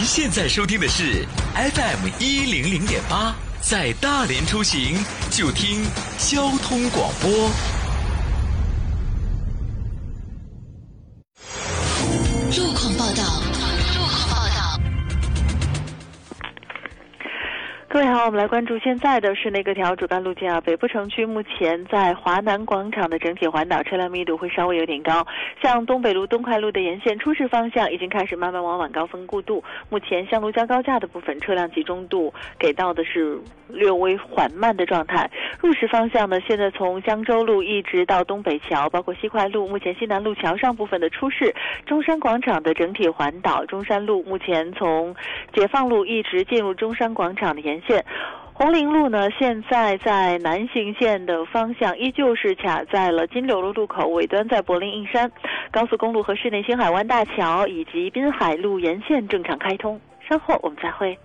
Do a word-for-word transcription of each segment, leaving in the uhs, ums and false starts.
现在收听的是 F M 一零零点八，在大连出行就听交通广播。 路况报道，路况报道。 各位好，我们来关注现在的是那个条主干路径啊，北部城区目前在华南广场的整体环岛车辆密度会稍微有点高，像东北路、东快路的沿线出事方向已经开始慢慢往晚高峰过渡，目前向路交高架的部分车辆集中度给到的是略微缓慢的状态。入时方向呢，现在从江州路一直到东北桥，包括西快路，目前西南路桥上部分的出事，中山广场的整体环岛，中山路目前从解放路一直进入中山广场的沿线。红陵路呢，现在在南行线的方向依旧是卡在了金柳路路口，尾端在柏林硬山。高速公路和市内新海湾大桥以及滨海路沿线正常开通。稍后我们再会。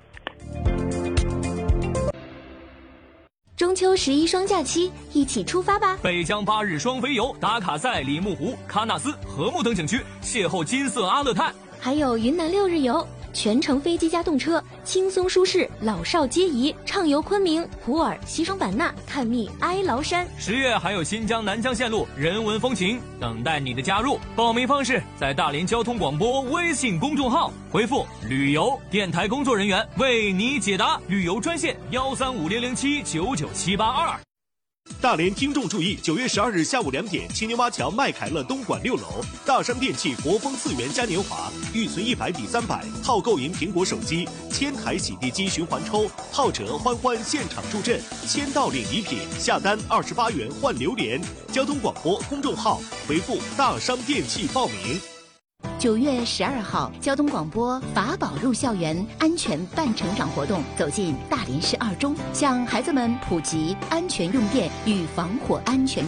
中秋十一双假期，一起出发吧！ 北疆八日双飞游，打卡在里木湖、喀纳斯、禾木等景区，邂逅金色阿勒泰。 还有云南六日游，全程飞机加动车，轻松舒适，老少皆宜，畅游昆明、普洱、西双版纳，探秘哀牢山。 十月还有新疆南疆线路人文风情等待你的加入。报名方式在大连交通广播微信公众号回复旅游，电台工作人员为你解答。旅游专线幺三五零零七九九七八二。 大连听众注意，九月十二日下午两点，青牛洼桥麦凯乐东莞六楼，大山电器国风次元嘉年华，预存一百抵三百，套购赢苹果手机，千台洗地机循环抽，套折欢欢现场助阵，签到领礼品，下单二十八元换榴莲。交通广播公众号回复大商电器报名。 九月十二号，交通广播法宝入校园安全伴成长活动走进大连市二中，向孩子们普及安全用电与防火安全